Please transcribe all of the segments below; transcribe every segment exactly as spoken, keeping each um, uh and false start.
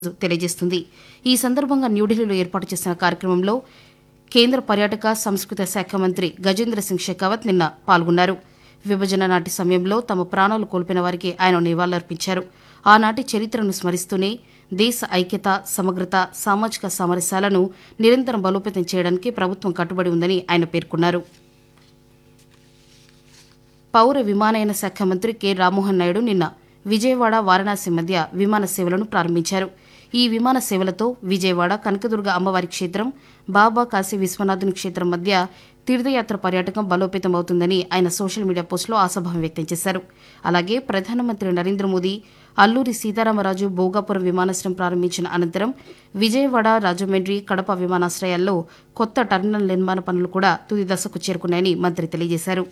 తెలియజేస్తుంది. ఈ సందర్భంగా న్యూఢిల్లీలో ఏర్పాటు చేసిన కార్యక్రమంలో కేంద్ర పర్యాటక సంస్కృతి శాఖ మంత్రి గజేంద్ర సింగ్ షెకావత్ నిన్న పాల్గొన్నారు. విభజన నాటి సమయంలో తమ ప్రాణాలు కోల్పోయిన వారికి ఆయన నివాళులర్పించారు. ఆనాటి చరిత్రను స్మరిస్తూనే దేశ ఐక్యత, సమగ్రత, సామాజిక సామరస్యాలను నిరంతరం బలోపేతం చేయడానికి ప్రభుత్వం కట్టుబడి ఉందని ఆయన పేర్కొన్నారు. పౌర విమానయాన శాఖ మంత్రి కె రామ్మోహన్ నాయుడు నిన్న విజయవాడ, వారణాసి మధ్య విమాన సేవలను ప్రారంభించారు. ఈ విమాన సేవలతో విజయవాడ కనకదుర్గ అమ్మవారి క్షేత్రం, బాబా కాశీ విశ్వనాథుని క్షేత్రం మధ్య తీర్థయాత్ర పర్యాటకం బలోపేతం అవుతుందని ఆయన సోషల్ మీడియా పోస్టులో ఆశాభావం వ్యక్తం చేశారు. అలాగే ప్రధానమంత్రి నరేంద్ర మోదీ అల్లూరి సీతారామరాజు భోగాపురం విమానాశ్రయం ప్రారంభించిన అనంతరం విజయవాడ, రాజమండ్రి, కడప విమానాశ్రయాల్లో కొత్త టెర్మినల్ నిర్మాణ పనులు కూడా తుది దశకు చేరుకున్నాయని మంత్రి తెలియజేశారు.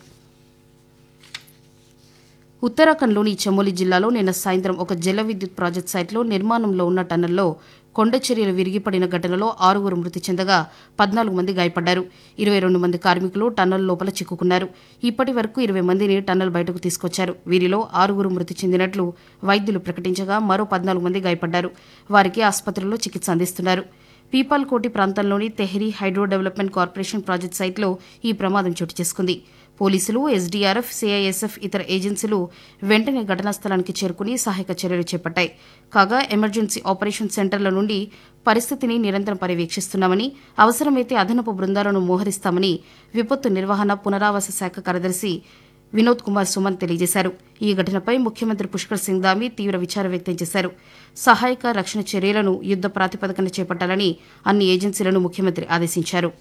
ఉత్తరాఖండ్లోని చమోలి జిల్లాలో నిన్న సాయంత్రం ఒక జల విద్యుత్ ప్రాజెక్టు సైట్లో నిర్మాణంలో ఉన్న టన్నెల్లో కొండ చర్యలు విరిగిపడిన ఘటనలో ఆరుగురు మృతి చెందగా పద్నాలుగు మంది గాయపడ్డారు. ఇరవై రెండు మంది కార్మికులు టన్నెల్ లోపల చిక్కుకున్నారు. ఇప్పటి వరకు ఇరవై మందిని టన్నెల్ బయటకు తీసుకొచ్చారు. వీరిలో ఆరుగురు మృతి చెందినట్లు వైద్యులు ప్రకటించగా మరో పద్నాలుగు మంది గాయపడ్డారు. వారికి ఆసుపత్రుల్లో చికిత్స అందిస్తున్నారు. పీపాల్కోటి ప్రాంతంలోని Tehri hydro development corporation project సైట్లో ఈ ప్రమాదం చోటు చేసుకుంది. పోలీసులు, ఎస్డీఆర్ఎఫ్, సీఐఎస్ఎఫ్ ఇతర ఏజెన్సీలు వెంటనే ఘటనా స్థలానికి చేరుకుని సహాయక చర్యలు చేపట్టాయి. కాగా ఎమర్జెన్సీ ఆపరేషన్ సెంటర్ల నుండి పరిస్థితిని నిరంతరం పర్యవేక్షిస్తున్నామని, అవసరమైతే అదనపు బృందాలను మోహరిస్తామని విపత్తు నిర్వహణ, పునరావాస శాఖ కార్యదర్శి వినోద్ కుమార్ సుమన్ తెలియజేశారు. ఈ ఘటనపై ముఖ్యమంత్రి పుష్కర్ సింగ్ ధామీ తీవ్ర విచారం వ్యక్తం చేశారు. సహాయక, రక్షణ చర్యలను యుద్ద ప్రాతిపదికన చేపట్టాలని అన్ని ఏజెన్సీలను ముఖ్యమంత్రి ఆదేశించారు.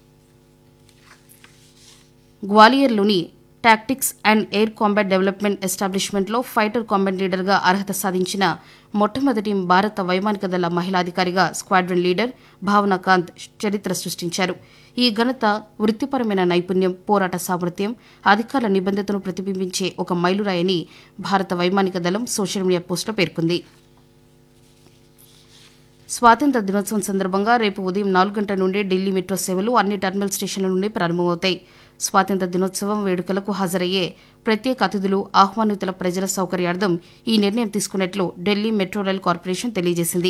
గ్వాలియర్లోని tactics and air combat development ఎస్టాబ్లిష్మెంట్లో fighter combat లీడర్గా అర్హత సాధించిన మొట్టమొదటి భారత వైమానిక దళ మహిళా అధికారిగా స్క్వాడ్రన్ లీడర్ భావనా కాంత్ చరిత్ర సృష్టించారు. ఈ ఘనత వృత్తిపరమైన నైపుణ్యం, పోరాట సామర్థ్యం, అధికారుల నిబద్ధతను ప్రతిబింబించే ఒక మైలురాయని భారత వైమానిక దళం సోషల్ మీడియా పోస్టులో పేర్కొంది. స్వాతంత్ర దినోత్సవం సందర్భంగా రేపు ఉదయం నాలుగు గంటల నుండి ఢిల్లీ మెట్రో సేవలు అన్ని టెర్మినల్ స్టేషన్ల నుండి ప్రారంభమవుతాయి. స్వాతంత్ర దినోత్సవం వేడుకలకు హాజరయ్యే ప్రత్యేక అతిథులు, ఆహ్వానితుల ప్రజల సౌకర్యార్థం ఈ నిర్ణయం తీసుకున్నట్లు ఢిల్లీ మెట్రో రైల్ కార్పొరేషన్ తెలియజేసింది.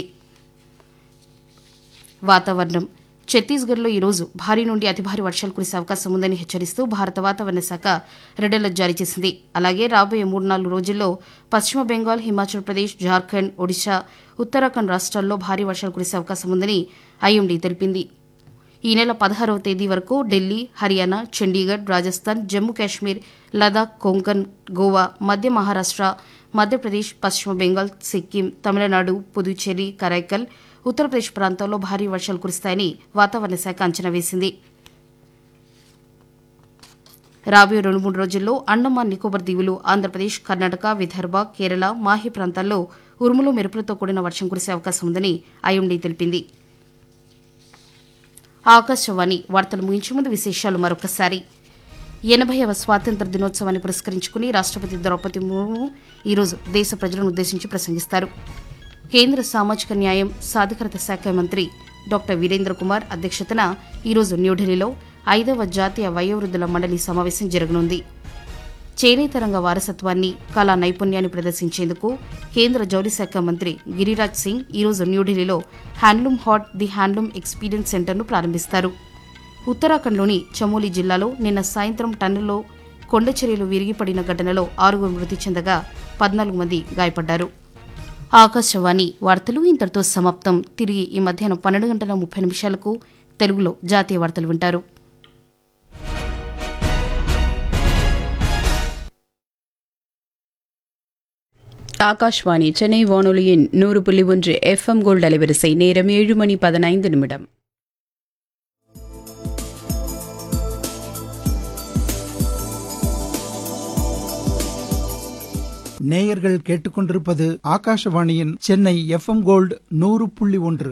వాతావరణం. ఛత్తీస్గఢ్లో ఈరోజు భారీ నుండి అతి భారీ వర్షాలు కురిసే అవకాశం ఉందని హెచ్చరిస్తూ భారత వాతావరణ శాఖ రెడ్ అలర్ట్ జారీ చేసింది. అలాగే రాబోయే మూడు నాలుగు రోజుల్లో పశ్చిమ బెంగాల్, హిమాచల్ ప్రదేశ్, జార్ఖండ్, ఒడిశా, ఉత్తరాఖండ్ రాష్ట్రాల్లో భారీ వర్షాలు కురిసే అవకాశం ఉందని ఐఎండీ తెలిపింది. ఈ నెల పదహారవ తేదీ వరకు ఢిల్లీ, హర్యానా, చండీగఢ్, రాజస్థాన్, జమ్మూ కాశ్మీర్, లదాఖ్, కొంకన్, గోవా, మధ్య మహారాష్ట్ర, మధ్యప్రదేశ్, పశ్చిమ బెంగాల్, సిక్కిం, తమిళనాడు, పుదుచ్చేరి, కరైకల్, ఉత్తరప్రదేశ్ ప్రాంతాల్లో భారీ వర్షాలు కురుస్తాయని వాతావరణ శాఖ అంచనా వేసింది. రాబోయే రెండు మూడు రోజుల్లో అండమాన్ నికోబార్ దీవులు, ఆంధ్రప్రదేశ్, కర్ణాటక, విదర్భ, కేరళ, మాహి ప్రాంతాల్లో ఉరుములు, మెరుపులతో కూడిన వర్షం కురిసే అవకాశం ఉందని ఐఎండీ తెలిపింది. ఆకాశవాణి వార్తలు ముగించే ముందు విశేషాలు మరొకసారి. ఎనభైవ స్వాతంత్ర దినోత్సవాన్ని పురస్కరించుకుని రాష్ట్రపతి ద్రౌపది ముర్ము ఈరోజు దేశ ప్రజలను ఉద్దేశించి ప్రసంగిస్తారు. కేంద్ర సామాజిక న్యాయం, సాధికారత శాఖ మంత్రి డాక్టర్ వీరేంద్ర కుమార్ అధ్యక్షతన ఈరోజు న్యూఢిల్లీలో ఐదవ జాతీయ వయోవృద్ధుల మండలి సమావేశం జరగనుంది. చేనేత రంగ వారసత్వాన్ని, కళా నైపుణ్యాన్ని ప్రదర్శించేందుకు కేంద్ర జౌళి శాఖ మంత్రి గిరిరాజ్ సింగ్ ఈరోజు న్యూఢిల్లీలో handloom hot the handloom experience సెంటర్ను ప్రారంభిస్తారు. ఉత్తరాఖండ్లోని చమోలి జిల్లాలో నిన్న సాయంత్రం టన్నుల్లో కొండ చర్యలు విరిగిపడిన ఘటనలో ఆరుగురు మృతి చెందగా పద్నాలుగు మంది గాయపడ్డారు. ఆకాశవాణి వార్తలు ఇంతటితో సమాప్తం. తిరిగి ఈ మధ్యాహ్నం పన్నెండు గంటల ముప్పై నిమిషాలకు తెలుగులో జాతీయ వార్తలు వింటారు. ஆகாஷ்வாணி சென்னை வானொலியின் நூறு புள்ளி ஒன்று எஃப்எம் கோல்ட் அலைவரிசை நேரம் ஏழு மணி பதினைந்து நிமிடம். நேயர்கள் கேட்டுக்கொண்டிருப்பது ஆகாஷவாணியின் சென்னை எஃப்எம் கோல்ட் நூறு புள்ளி ஒன்று.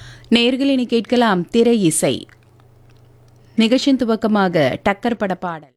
நேயர்களினை கேட்கலாம் திரை இசை. நிகழ்ச்சியின் துவக்கமாக டக்கர் பட பாடல்.